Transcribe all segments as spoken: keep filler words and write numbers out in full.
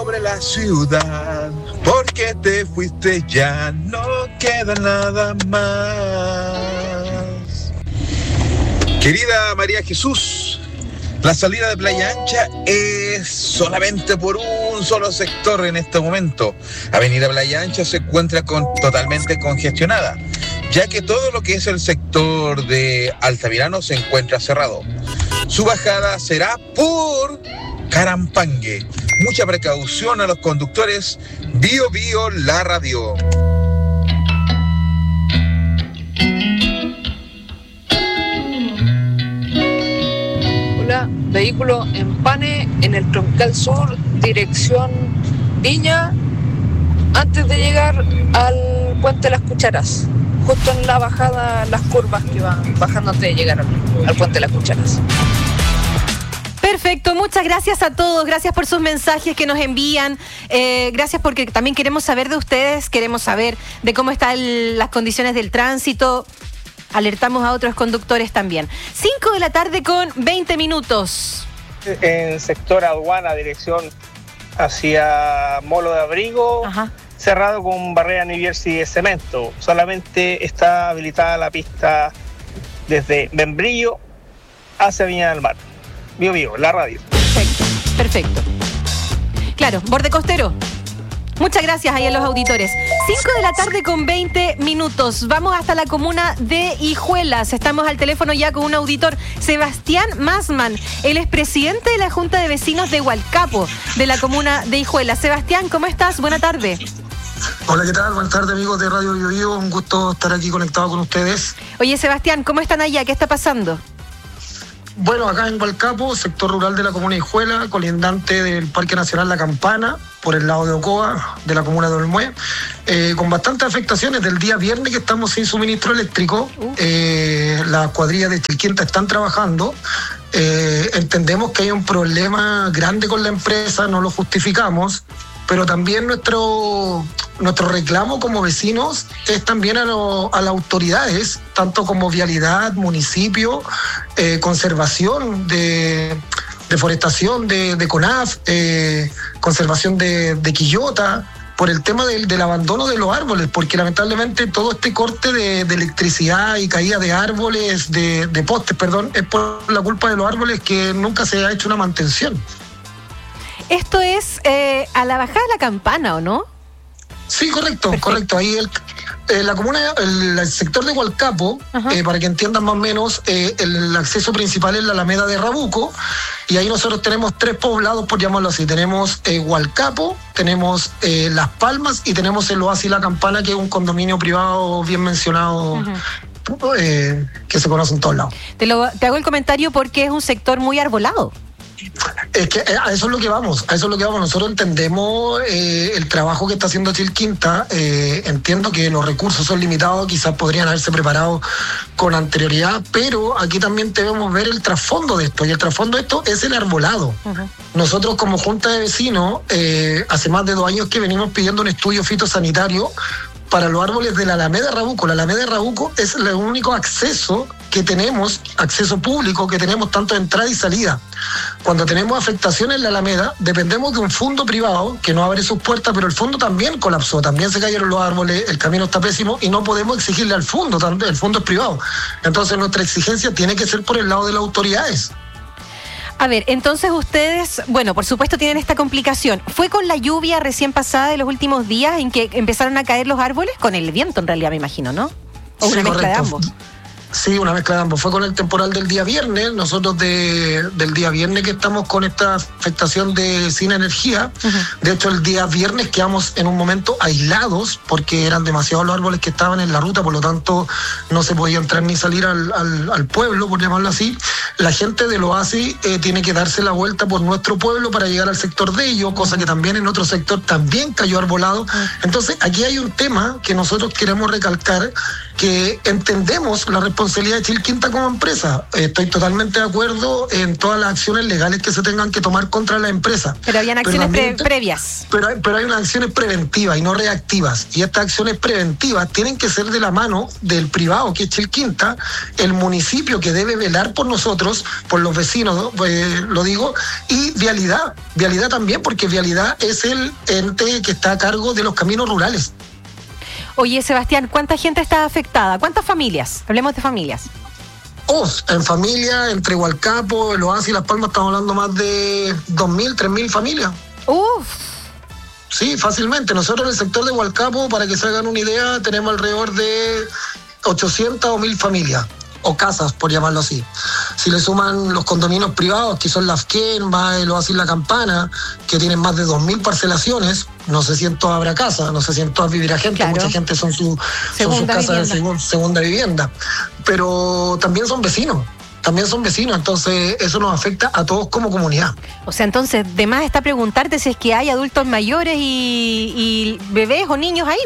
sobre la ciudad, porque te fuiste ya no queda nada más. Querida María Jesús, la salida de Playa Ancha es solamente por un solo sector en este momento. Avenida Playa Ancha se encuentra con, totalmente congestionada, ya que todo lo que es el sector de Altamirano se encuentra cerrado. Su bajada será por Carampangue. Mucha precaución a los conductores. Bio Bio, la radio. Hola, vehículo Empane en el Troncal Sur, dirección Viña, antes de llegar al Puente de las Cucharas. Justo en la bajada, las curvas que van bajando antes de llegar al, al Puente de las Cucharas. Perfecto, muchas gracias a todos, gracias por sus mensajes que nos envían, eh, gracias porque también queremos saber de ustedes, queremos saber de cómo están el, las condiciones del tránsito, alertamos a otros conductores también. cinco de la tarde con veinte minutos. En sector aduana, dirección hacia Molo de Abrigo. Ajá. Cerrado con barrera New Jersey de cemento. Solamente está habilitada la pista desde Membrillo hacia Viña del Mar. Bio Bio, la radio. Perfecto, perfecto. Claro, borde costero. Muchas gracias ahí a los auditores. cinco de la tarde con veinte minutos. Vamos hasta la comuna de Hijuelas. Estamos al teléfono ya con un auditor, Sebastián Masman. Él es presidente de la Junta de Vecinos de Hualcapo, de la comuna de Hijuelas. Sebastián, ¿cómo estás? Buena tarde. Hola, ¿qué tal? Buenas tardes, amigos de Radio Bio Bio. Un gusto estar aquí conectado con ustedes. Oye, Sebastián, ¿cómo están allá? ¿Qué está pasando? Bueno, acá en Hualcapo, sector rural de la comuna de Hijuela, colindante del Parque Nacional La Campana, por el lado de Ocoa, de la comuna de Olmué, eh, con bastantes afectaciones del día viernes que estamos sin suministro eléctrico. Uh. Eh, las cuadrillas de Chilquinta están trabajando. Eh, entendemos que hay un problema grande con la empresa, no lo justificamos, pero también nuestro, nuestro reclamo como vecinos es también a, lo, a las autoridades, tanto como vialidad, municipio, eh, conservación de deforestación de, de CONAF, eh, conservación de, de Quillota, por el tema del, del abandono de los árboles, porque lamentablemente todo este corte de, de electricidad y caída de árboles, de, de postes, perdón, es por la culpa de los árboles que nunca se ha hecho una mantención. Esto es eh, a la bajada de la Campana, ¿o no? Sí, correcto, Perfecto. correcto. Ahí el, eh, la comuna, el, el sector de Hualcapo, eh, para que entiendan más o menos, eh, el acceso principal es la Alameda de Rabuco, y ahí nosotros tenemos tres poblados, por llamarlo así. Tenemos eh, Hualcapo, tenemos eh, Las Palmas y tenemos el Oasis La Campana, que es un condominio privado bien mencionado. Uh-huh. eh, que se conoce en todos lados. Te, lo, te hago el comentario porque es un sector muy arbolado. Es que a eso es lo que vamos, a eso es lo que vamos. Nosotros entendemos eh, el trabajo que está haciendo Chilquinta. Eh, entiendo que los recursos son limitados, quizás podrían haberse preparado con anterioridad, pero aquí también debemos ver el trasfondo de esto, y el trasfondo de esto es el arbolado. Uh-huh. Nosotros como Junta de Vecinos, eh, hace más de dos años que venimos pidiendo un estudio fitosanitario para los árboles de la Alameda de Rabuco. La Alameda de Rabuco es el único acceso que tenemos, acceso público que tenemos tanto de entrada y salida. Cuando tenemos afectaciones en la Alameda, dependemos de un fondo privado que no abre sus puertas, pero el fondo también colapsó, también se cayeron los árboles, el camino está pésimo y no podemos exigirle al fondo, el fondo es privado. Entonces nuestra exigencia tiene que ser por el lado de las autoridades. A ver, entonces ustedes, bueno, por supuesto tienen esta complicación. ¿Fue con la lluvia recién pasada de los últimos días en que empezaron a caer los árboles? Con el viento en realidad, me imagino, ¿no? O sí, una mezcla correcto. de ambos. Sí, una mezcla de ambos. Fue con el temporal del día viernes. Nosotros de, del día viernes que estamos con esta afectación de sin energía. Uh-huh. De hecho, el día viernes quedamos en un momento aislados porque eran demasiados los árboles que estaban en la ruta, por lo tanto no se podía entrar ni salir al, al, al pueblo, por llamarlo así. La gente del Oasis eh, tiene que darse la vuelta por nuestro pueblo para llegar al sector de ellos, cosa que también en otro sector también cayó arbolado. Uh-huh. Entonces, aquí hay un tema que nosotros queremos recalcar, que entendemos la responsabilidad de Chilquinta como empresa. Estoy totalmente de acuerdo en todas las acciones legales que se tengan que tomar contra la empresa. Pero habían acciones pero pre- previas. Pero hay, pero hay unas acciones preventivas y no reactivas. Y estas acciones preventivas tienen que ser de la mano del privado, que es Chilquinta, el municipio que debe velar por nosotros, por los vecinos, eh, lo digo, y Vialidad. Vialidad también, porque Vialidad es el ente que está a cargo de los caminos rurales. Oye, Sebastián, ¿cuánta gente está afectada? ¿Cuántas familias? Hablemos de familias. Oh, en familia, entre Hualcapo, el Oasis y Las Palmas, estamos hablando más de dos mil, tres mil familias. Uf. Sí, fácilmente. Nosotros en el sector de Hualcapo, para que se hagan una idea, tenemos alrededor de ochocientas o mil familias, o casas, por llamarlo así. Si le suman los condominios privados, que son la Afquén, el Oasis La Campana, que tienen más de dos mil parcelaciones, no sé si en todas habrá casa, no sé si en todas vivirá gente, claro. Mucha gente son, su, son sus casas de seg- segunda vivienda, pero también son vecinos. También son vecinos, entonces eso nos afecta a todos como comunidad. O sea, entonces, de más está preguntarte si es que hay adultos mayores y, y bebés o niños ahí.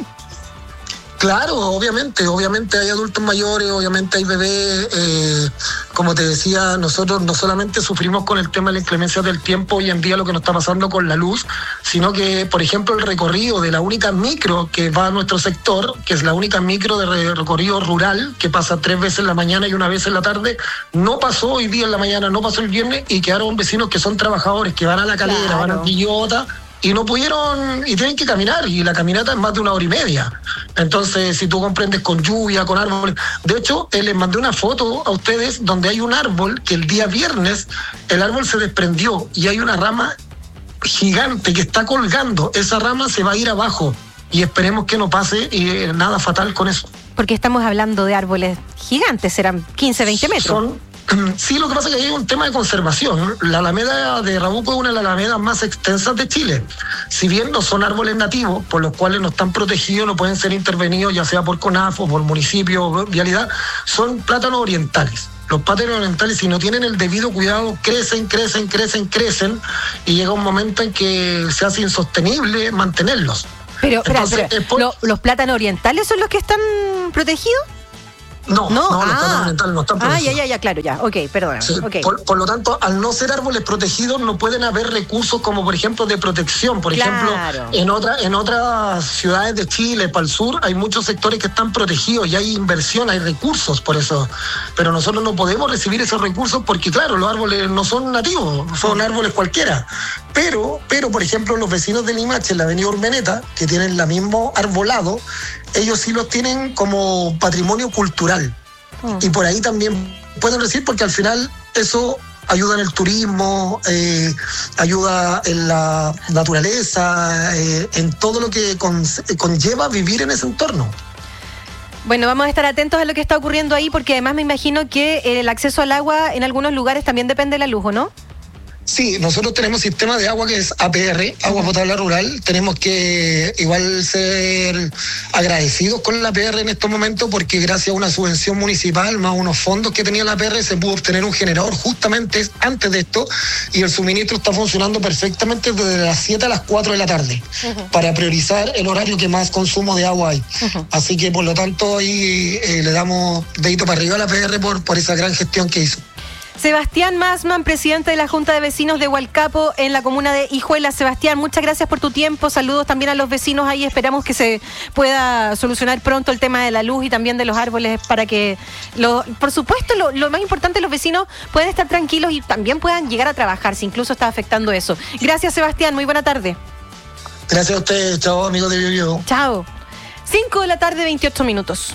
Claro, obviamente, obviamente hay adultos mayores, obviamente hay bebés, eh, como te decía, nosotros no solamente sufrimos con el tema de la inclemencia del tiempo hoy en día, lo que nos está pasando con la luz, sino que, por ejemplo, el recorrido de la única micro que va a nuestro sector, que es la única micro de recorrido rural, que pasa tres veces en la mañana y una vez en la tarde, no pasó hoy día en la mañana, no pasó el viernes, y quedaron vecinos que son trabajadores, que van a La Calera, claro. Van a Quillota, y no pudieron, y tienen que caminar, y la caminata es más de una hora y media. Entonces, si tú comprendes, con lluvia, con árboles. De hecho, eh, les mandé una foto a ustedes donde hay un árbol que el día viernes el árbol se desprendió y hay una rama gigante que está colgando. Esa rama se va a ir abajo y esperemos que no pase eh, nada fatal con eso. Porque estamos hablando de árboles gigantes, serán quince, veinte metros. Son, Sí, lo que pasa es que hay un tema de conservación. La alameda de Rabuco es una de las alamedas más extensas de Chile. Si bien no son árboles nativos, por los cuales no están protegidos, no pueden ser intervenidos, ya sea por CONAF o por municipio o Vialidad, son plátanos orientales. Los plátanos orientales, si no tienen el debido cuidado, crecen, crecen, crecen, crecen, y llega un momento en que se hace insostenible mantenerlos. Pero, Entonces, espera, espera. Por... ¿Lo, ¿los plátanos orientales son los que están protegidos? No, no, no ah. los plátanos orientales no están protegidos. Ah, ya, ya, ya, claro, ya. Ok, perdona. Sí, okay. Por, por lo tanto, al no ser árboles protegidos, no pueden haber recursos como, por ejemplo, de protección. Por claro. ejemplo, en, otra, en otras ciudades de Chile, para el sur, hay muchos sectores que están protegidos y hay inversión, hay recursos por eso. Pero nosotros no podemos recibir esos recursos porque, claro, los árboles no son nativos, son árboles cualquiera. Pero, pero por ejemplo, los vecinos de Limache, en la avenida Urmeneta, que tienen el mismo arbolado, ellos sí los tienen como patrimonio cultural. Oh. Y por ahí también pueden recibir, porque al final eso ayuda en el turismo, eh, ayuda en la naturaleza, eh, en todo lo que con, conlleva vivir en ese entorno. Bueno, vamos a estar atentos a lo que está ocurriendo ahí, porque además me imagino que el acceso al agua en algunos lugares también depende de la luz, ¿o no? Sí, nosotros tenemos sistema de agua que es A P R, Agua Potable Rural. Tenemos que igual ser agradecidos con la A P R en estos momentos, porque gracias a una subvención municipal más unos fondos que tenía la A P R se pudo obtener un generador justamente antes de esto, y el suministro está funcionando perfectamente desde las siete a las cuatro de la tarde, uh-huh. para priorizar el horario que más consumo de agua hay. Uh-huh. Así que por lo tanto ahí eh, le damos dedito para arriba a la A P R por, por esa gran gestión que hizo. Sebastián Massman, presidente de la Junta de Vecinos de Hualcapo en la comuna de Hijuela. Sebastián, muchas gracias por tu tiempo. Saludos también a los vecinos ahí. Esperamos que se pueda solucionar pronto el tema de la luz y también de los árboles para que, lo, por supuesto, lo, lo más importante, los vecinos puedan estar tranquilos y también puedan llegar a trabajar si incluso está afectando eso. Gracias, Sebastián. Muy buena tarde. Gracias a ustedes. Chao, amigos de Vivo. Chao. cinco de la tarde, veintiocho minutos.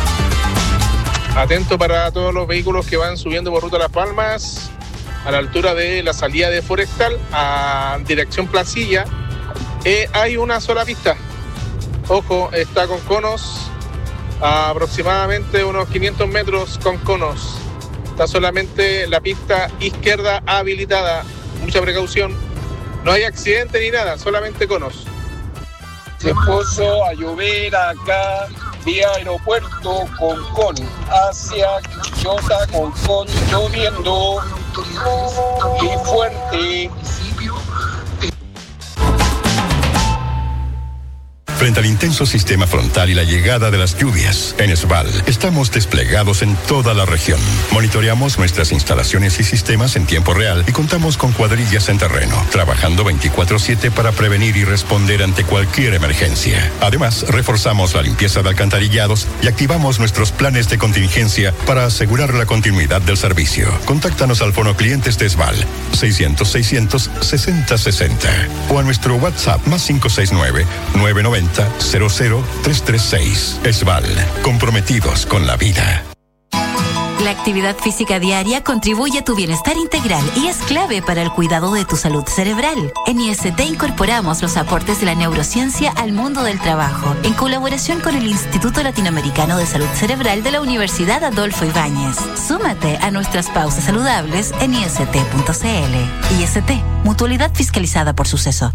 Atento para todos los vehículos que van subiendo por ruta Las Palmas, a la altura de la salida de Forestal, a dirección Placilla. Eh, hay una sola pista. Ojo, está con conos, a aproximadamente unos quinientos metros con conos. Está solamente la pista izquierda habilitada. Mucha precaución. No hay accidente ni nada, solamente conos. Se puso a llover acá, vía aeropuerto, Concón, hacia Quillota, Concón, lloviendo y fuerte. Frente al intenso sistema frontal y la llegada de las lluvias, en Esval estamos desplegados en toda la región. Monitoreamos nuestras instalaciones y sistemas en tiempo real y contamos con cuadrillas en terreno, trabajando veinticuatro siete para prevenir y responder ante cualquier emergencia. Además, reforzamos la limpieza de alcantarillados y activamos nuestros planes de contingencia para asegurar la continuidad del servicio. Contáctanos al Fono Clientes de Esval seiscientos, seiscientos, sesenta, sesenta o a nuestro WhatsApp más cinco seis nueve, nueve nueve cero, cero cero, tres tres seis. Esval, comprometidos con la vida. La actividad física diaria contribuye a tu bienestar integral y es clave para el cuidado de tu salud cerebral. En I S T incorporamos los aportes de la neurociencia al mundo del trabajo, en colaboración con el Instituto Latinoamericano de Salud Cerebral de la Universidad Adolfo Ibáñez. Súmate a nuestras pausas saludables en I S T punto C L. I S T, mutualidad fiscalizada por Suceso.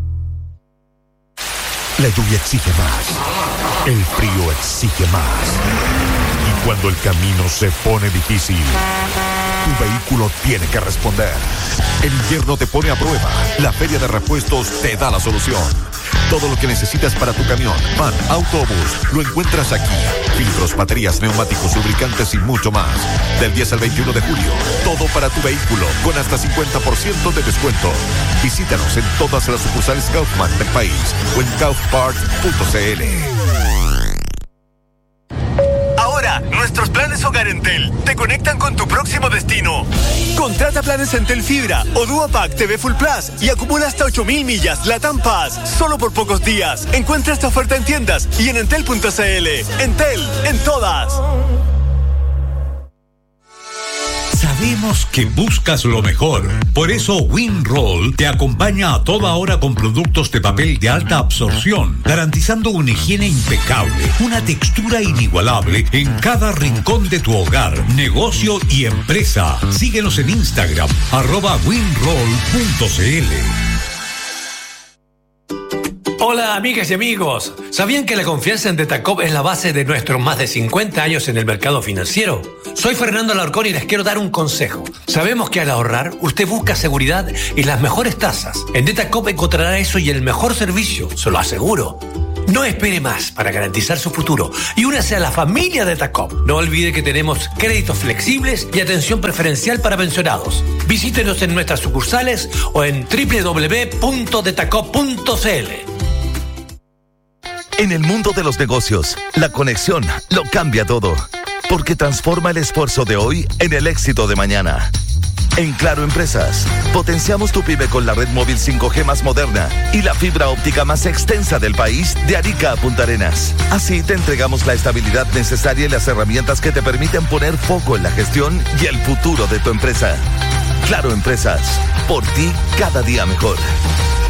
La lluvia exige más. El frío exige más. Y cuando el camino se pone difícil, tu vehículo tiene que responder. El invierno te pone a prueba. La Feria de Repuestos te da la solución. Todo lo que necesitas para tu camión, van, autobús, lo encuentras aquí. Filtros, baterías, neumáticos, lubricantes y mucho más. Del diez al veintiuno de julio, todo para tu vehículo, con hasta cincuenta por ciento de descuento. Visítanos en todas las sucursales Kaufman del país o en kaufparts punto c l. Ahora, nuestros planes Hogar Entel te conectan con tu próximo destino. Contrata planes Entel Fibra o Duopack T V Full Plus y acumula hasta ocho mil millas LATAM Pass solo por pocos días. Encuentra esta oferta en tiendas y en entel punto c l. Entel, en todas. Sabemos que buscas lo mejor. Por eso WinRoll te acompaña a toda hora con productos de papel de alta absorción, garantizando una higiene impecable, una textura inigualable en cada rincón de tu hogar, negocio y empresa. Síguenos en Instagram, arroba winroll punto c l. Hola amigas y amigos, ¿sabían que la confianza en Detacop es la base de nuestros más de cincuenta años en el mercado financiero? Soy Fernando Alarcón y les quiero dar un consejo. Sabemos que al ahorrar, usted busca seguridad y las mejores tasas. En Detacop encontrará eso y el mejor servicio, se lo aseguro. No espere más para garantizar su futuro y únase a la familia Detacop. No olvide que tenemos créditos flexibles y atención preferencial para pensionados. Visítenos en nuestras sucursales o en doble u doble u doble u punto detacop punto c l. En el mundo de los negocios, la conexión lo cambia todo, porque transforma el esfuerzo de hoy en el éxito de mañana. En Claro Empresas, potenciamos tu pyme con la red móvil cinco G más moderna y la fibra óptica más extensa del país, de Arica a Punta Arenas. Así te entregamos la estabilidad necesaria y las herramientas que te permiten poner foco en la gestión y el futuro de tu empresa. Claro Empresas, por ti cada día mejor.